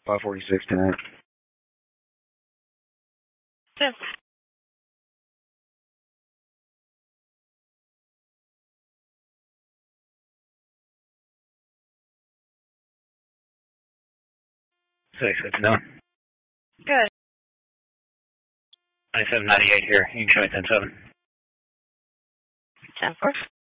546 tonight. Yes. Six, it's done. Good. 9798 here. You can show me 10-7. 10-4.